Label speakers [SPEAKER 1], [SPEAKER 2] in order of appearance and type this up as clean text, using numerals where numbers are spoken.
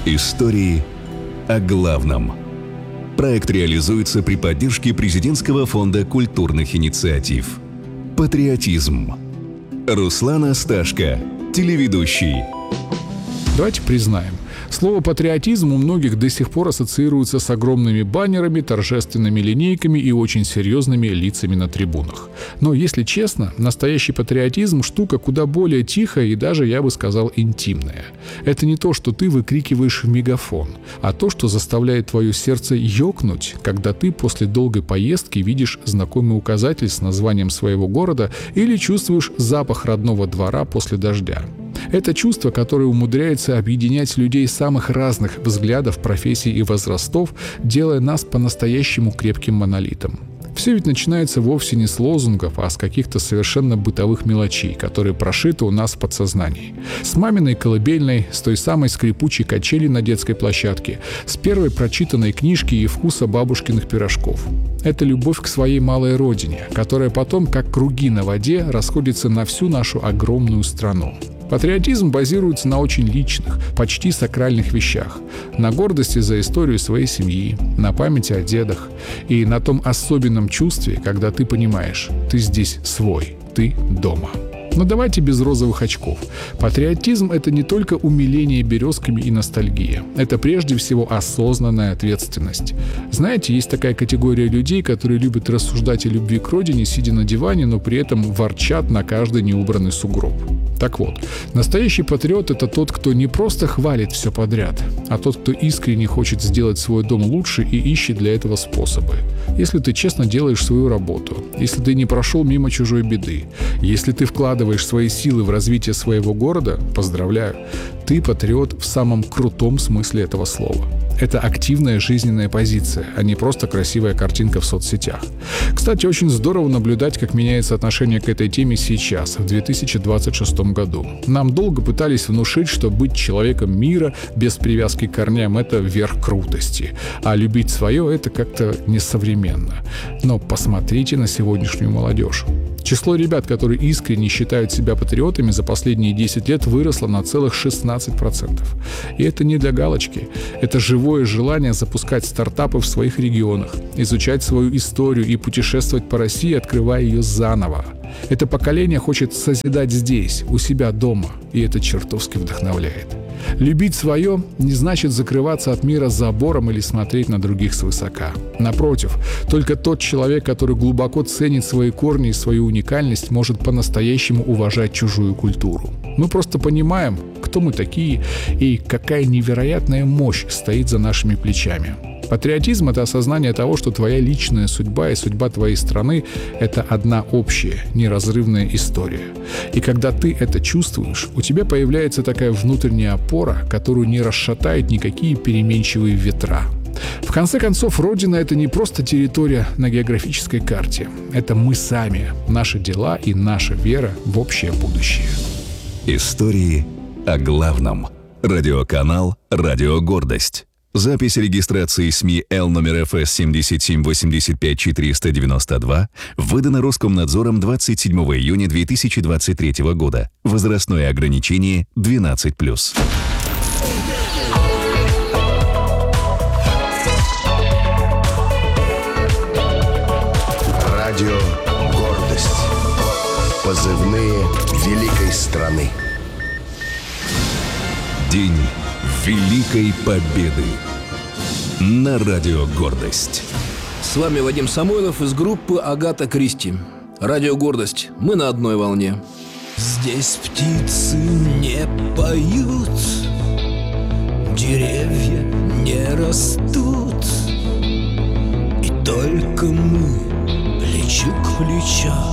[SPEAKER 1] Истории о главном. Проект реализуется при поддержке Президентского фонда культурных инициатив. Патриотизм. Руслан Асташко, телеведущий.
[SPEAKER 2] Давайте признаем, слово «патриотизм» у многих до сих пор ассоциируется с огромными баннерами, торжественными линейками и очень серьезными лицами на трибунах. Но, если честно, настоящий патриотизм – штука куда более тихая и даже, я бы сказал, интимная. Это не то, что ты выкрикиваешь в мегафон, а то, что заставляет твое сердце ёкнуть, когда ты после долгой поездки видишь знакомый указатель с названием своего города или чувствуешь запах родного двора после дождя. Это чувство, которое умудряется объединять людей самых разных взглядов, профессий и возрастов, делая нас по-настоящему крепким монолитом. Все ведь начинается вовсе не с лозунгов, а с каких-то совершенно бытовых мелочей, которые прошиты у нас в подсознании. С маминой колыбельной, с той самой скрипучей качели на детской площадке, с первой прочитанной книжки и вкуса бабушкиных пирожков. Это любовь к своей малой родине, которая потом, как круги на воде, расходится на всю нашу огромную страну. Патриотизм базируется на очень личных, почти сакральных вещах. На гордости за историю своей семьи, на памяти о дедах и на том особенном чувстве, когда ты понимаешь, ты здесь свой, ты дома. Но давайте без розовых очков. Патриотизм – это не только умиление березками и ностальгия. Это прежде всего осознанная ответственность. Знаете, есть такая категория людей, которые любят рассуждать о любви к родине, сидя на диване, но при этом ворчат на каждый неубранный сугроб. Так вот, настоящий патриот – это тот, кто не просто хвалит все подряд, а тот, кто искренне хочет сделать свой дом лучше и ищет для этого способы. Если ты честно делаешь свою работу, если ты не прошел мимо чужой беды, если ты вкладываешь свои силы в развитие своего города, поздравляю, ты патриот в самом крутом смысле этого слова. Это активная жизненная позиция, а не просто красивая картинка в соцсетях. Кстати, очень здорово наблюдать, как меняется отношение к этой теме сейчас, в 2026 году. Нам долго пытались внушить, что быть человеком мира без привязки к корням – это верх крутости, а любить свое – это как-то несовременно. Но посмотрите на сегодняшнюю молодежь. Число ребят, которые искренне считают себя патриотами, за последние 10 лет выросло на целых 16%. И это не для галочки. Это живое желание запускать стартапы в своих регионах, изучать свою историю и путешествовать по России, открывая ее заново. Это поколение хочет созидать здесь, у себя дома, и это чертовски вдохновляет. Любить свое не значит закрываться от мира забором или смотреть на других свысока. Напротив, только тот человек, который глубоко ценит свои корни и свою уникальность, может по-настоящему уважать чужую культуру. Мы просто понимаем, кто мы такие и какая невероятная мощь стоит за нашими плечами. Патриотизм – это осознание того, что твоя личная судьба и судьба твоей страны – это одна общая, неразрывная история. И когда ты это чувствуешь, у тебя появляется такая внутренняя опора, которую не расшатают никакие переменчивые ветра. В конце концов, Родина – это не просто территория на географической карте. Это мы сами, наши дела и наша вера в общее будущее.
[SPEAKER 1] Истории о главном. Радиоканал «Радио Гордость». Запись регистрации СМИ Л номер ФС 7785492 выдана Роскомнадзором 27 июня 2023 года. Возрастное ограничение 12+.
[SPEAKER 3] Радио «Гордость». Позывные великой страны.
[SPEAKER 1] День Великой Победы на Радио Гордость.
[SPEAKER 4] С вами Вадим Самойлов из группы «Агата Кристи». Радио Гордость. Мы на одной волне.
[SPEAKER 5] Здесь птицы не поют, деревья не растут, и только мы плечо к плечу